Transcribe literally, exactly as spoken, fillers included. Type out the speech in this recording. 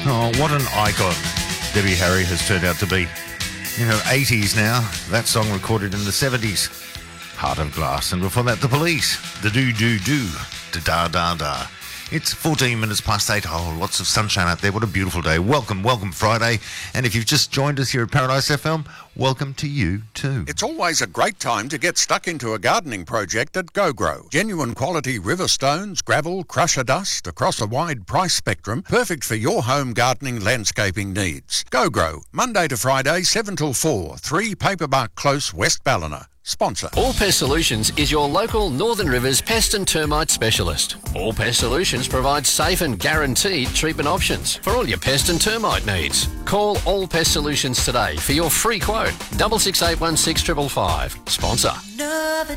Oh, what an icon Debbie Harry has turned out to be. In her eighties now, that song recorded in the seventies. Heart of Glass, and before that, The Police. The do-do-do, da-da-da-da. It's fourteen minutes past eight. Oh, lots of sunshine out there. What a beautiful day. Welcome, welcome Friday. And if you've just joined us here at Paradise F M, welcome to you too. It's always a great time to get stuck into a gardening project at GoGrow. Genuine quality river stones, gravel, crusher dust across a wide price spectrum. Perfect for your home gardening landscaping needs. GoGrow, Monday to Friday, seven till four, three Paperbark Close, West Ballina. Sponsor. All Pest Solutions is your local Northern Rivers pest and termite specialist. All Pest Solutions provides safe and guaranteed treatment options for all your pest and termite needs. Call All Pest Solutions today for your free quote. Double six eight one six triple five. Sponsor. Another